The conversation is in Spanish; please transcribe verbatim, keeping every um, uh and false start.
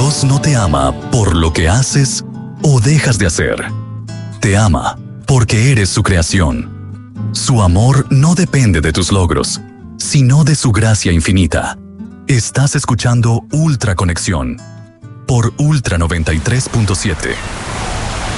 Dios no te ama por lo que haces o dejas de hacer. Te ama porque eres su creación. Su amor no depende de tus logros, sino de su gracia infinita. Estás escuchando Ultra Conexión por Ultra noventa y tres punto siete.